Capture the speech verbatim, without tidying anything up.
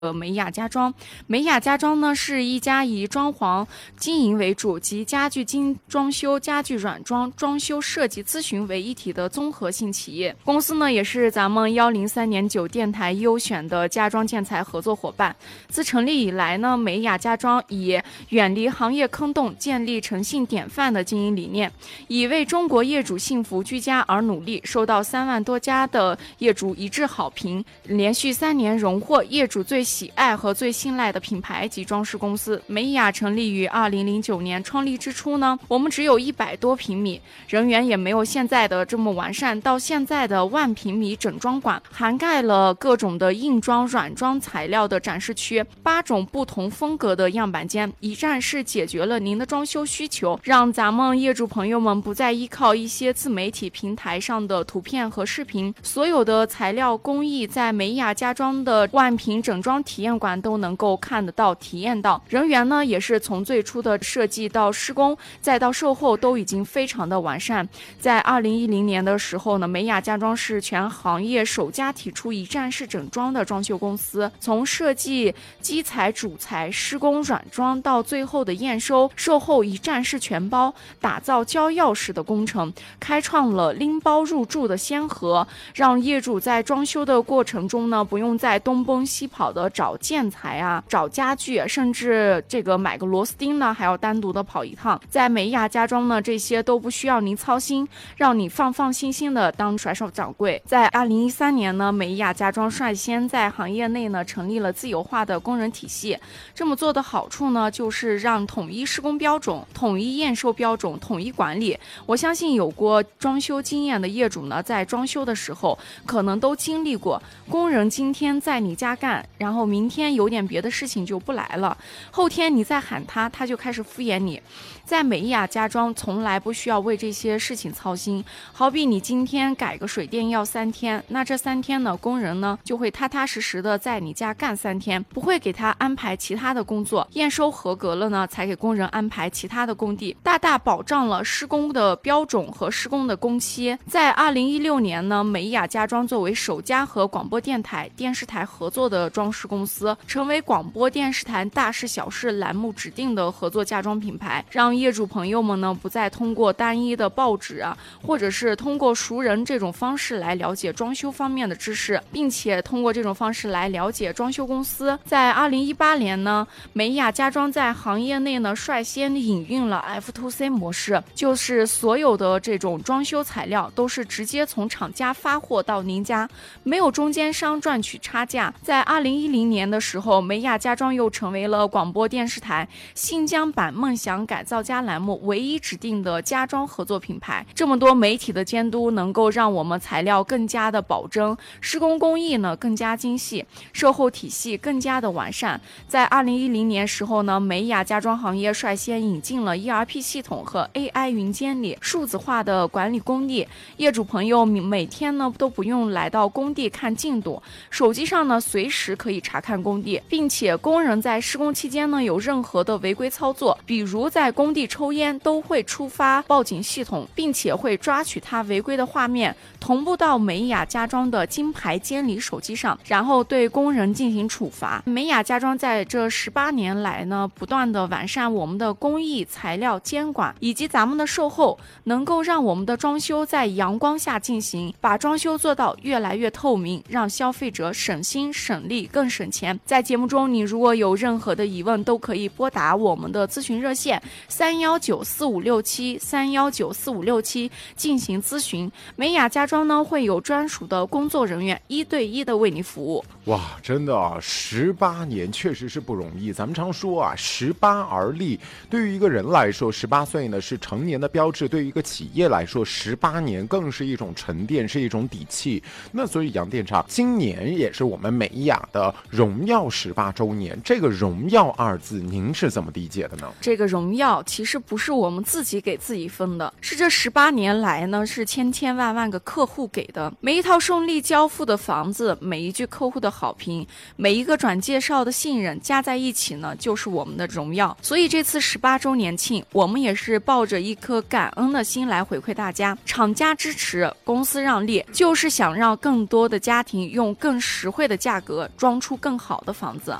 呃，美雅家装，美雅家装呢是一家以装潢经营为主及家具精装修、家具软装、装修设计咨询为一体的综合性企业。公司呢也是咱们幺零三点九电台优选的家装建材合作伙伴。自成立以来呢，美雅家装以远离行业坑洞、建立诚信典范的经营理念，以为中国业主幸福居家而努力，受到三万多家的业主一致好评，连续三年荣获业主最喜爱和最信赖的品牌及装饰公司。美雅成立于二零零九年，创立之初呢，我们只有一百多平米，人员也没有现在的这么完善。到现在的万平米整装馆，涵盖了各种的硬装、软装材料的展示区，八种不同风格的样板间，一站式解决了您的装修需求，让咱们业主朋友们不再依靠一些自媒体平台上的图片和视频，所有的材料工艺在美雅家装的万平整装体验馆都能够看得到、体验到。人员呢也是从最初的设计到施工，再到售后都已经非常的完善。在二零一零年的时候呢，美雅家装是全行业首家提出一站式整装的装修公司，从设计、基材、主材、施工、软装到最后的验收、售后一站式全包，打造交钥匙的工程，开创了拎包入住的先河，让业主在装修的过程中呢，不用再东奔西跑的找建材啊、找家具，甚至这个买个螺丝钉呢，还要单独的跑一趟。在美雅家装呢，这些都不需要您操心，让你放放心心的当甩手掌柜。在二零一三年呢，美雅家装率先在行业内呢成立了自有化的工人体系。这么做的好处呢，就是让统一施工标准、统一验收标准、统一管理。我相信有过装修经验的业主呢，在装修的时候可能都经历过，工人今天在你家干，然后明天有点别的事情就不来了，后天你再喊他，他就开始敷衍你。在美雅家装从来不需要为这些事情操心，好比你今天改个水电要三天，那这三天呢，工人呢就会踏踏实实的在你家干三天，不会给他安排其他的工作，验收合格了呢，才给工人安排其他的工地，大大保障了施工的标准和施工的工期。在二零一六年呢，美雅家装作为首家和广播电台、电视台合作的装饰公司，成为广播电视台大事小事栏目指定的合作家装品牌，让业主朋友们呢不再通过单一的报纸啊，或者是通过熟人这种方式来了解装修方面的知识，并且通过这种方式来了解装修公司。在二零一八年呢，美雅家装在行业内呢率先引运了 F to C 模式，就是所有的这种装修材料都是直接从厂家发货到您家，没有中间商赚取差价。在二零一零年的时候，美雅家装又成为了广播电视台新疆版梦想改造家栏目唯一指定的家装合作品牌。这么多媒体的监督，能够让我们材料更加的保真，施工工艺呢更加精细，售后体系更加的完善。在二零一零年时候呢，美雅家装行业率先引进了 E R P 系统和 A I 云监理数字化的管理工地，业主朋友每天呢都不用来到工地看进度，手机上呢随时可以查看工地，并且工人在施工期间呢有任何的违规操作，比如在工地抽烟，都会触发报警系统，并且会抓取他违规的画面，同步到美雅家装的金牌监理手机上，然后对工人进行处罚。美雅家装在这十八年来呢，不断的完善我们的工艺、材料监管以及咱们的售后，能够让我们的装修在阳光下进行，把装修做到越来越透明，让消费者省心省力更省钱。在节目中，你如果有任何的疑问，都可以拨打我们的咨询热线三幺九四五六七三幺九四五六七进行咨询。美雅家装呢会有专属的工作人员一对一的为你服务。 哇，真的啊，十八年确实是不容易。咱们常说啊，十八而立，对于一个人来说，十八岁呢是成年的标志；对于一个企业来说，十八年更是一种沉淀，是一种底气。那所以杨店长，今年也是我们美雅的荣耀十八周年，这个荣耀二字，您是怎么理解的呢？ 这个荣耀其实不是我们自己给自己分的，是这十八年来呢，是千千万万个客户给的。每一套顺利交付的房子，每一句客户的好评，每一个转介绍的信任，加在一起呢，就是我们的荣耀。所以这次十八周年庆，我们也是抱着一颗感恩的心来回馈大家。厂家支持，公司让利，就是想让更多的家庭用更实惠的价格装出出更好的房子。